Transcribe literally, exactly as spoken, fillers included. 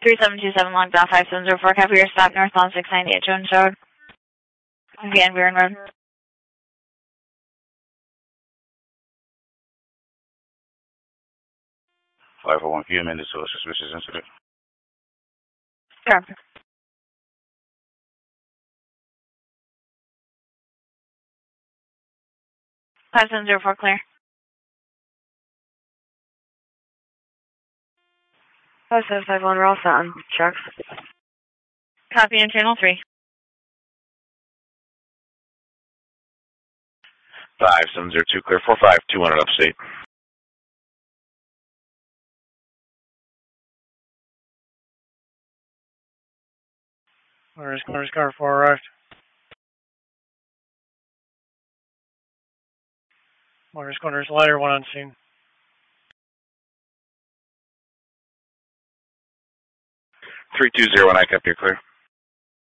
three seven two seven logged off five seven zero four. Copy your stop north on six ninety-eight Jones Road. Van Buren Road. five oh one P M into a suspicious incident. Copy. five seven zero four clear. five seven five one, we're all set on checks. Copy in channel three. five seven zero two clear, four five two hundred upstate. Where's Where's car four arrived? Where's Corners lighter one on scene? three two zero one, I kept you clear.